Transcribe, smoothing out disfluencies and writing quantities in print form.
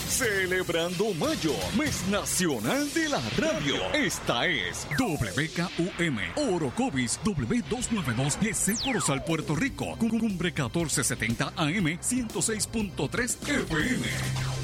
Celebrando Mayo, mes nacional de la radio. Esta es WKUM, Orocovis W292 GC Corozal, Puerto Rico. Cumbre 1470 AM 106.3 FM.